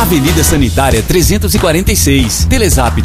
Avenida Sanitária 346. Telezap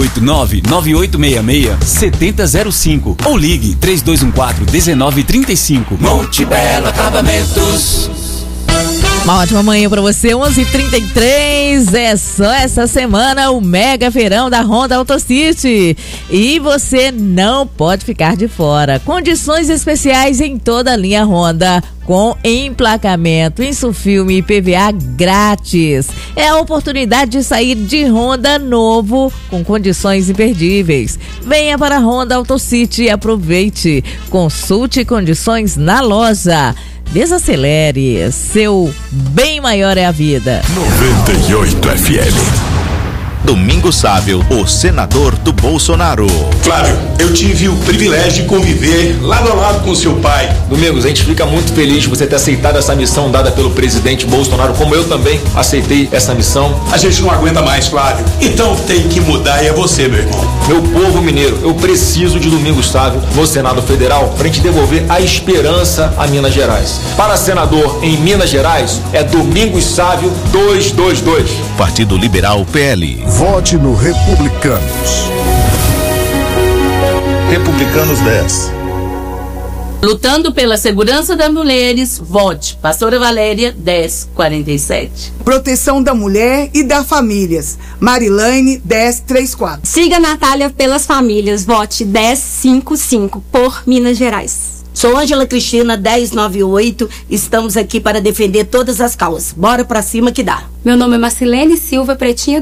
389-9866-7005 ou ligue 3214-1935. Monte Belo Acabamentos. Uma ótima manhã pra você, 11h33, é só essa semana o mega feirão da Honda AutoCity e você não pode ficar de fora. Condições especiais em toda a linha Honda, com emplacamento, insufilme e PVA grátis. É a oportunidade de sair de Honda novo com condições imperdíveis. Venha para a Honda AutoCity e aproveite. Consulte condições na loja. Desacelere, seu bem maior é a vida. 98 FM. Domingos Sábio, o senador do Bolsonaro. Flávio, eu tive o privilégio de conviver lado a lado com seu pai. Domingos, a gente fica muito feliz de você ter aceitado essa missão dada pelo presidente Bolsonaro, como eu também aceitei essa missão. A gente não aguenta mais, Flávio. Então tem que mudar e é você, meu irmão. Meu povo mineiro, eu preciso de Domingos Sábio no Senado Federal pra gente devolver a esperança a Minas Gerais. Para senador em Minas Gerais, é Domingos Sábio 222. Partido Liberal PL. Vote no Republicanos. Republicanos 10. Lutando pela segurança das mulheres, vote Pastora Valéria 1047. Proteção da mulher e das famílias, Marilane 1034. Siga Natália pelas famílias, vote 1055 por Minas Gerais. Sou Ângela Cristina 1098, estamos aqui para defender todas as causas. Bora pra cima que dá. Meu nome é Marcilene Silva Pretinha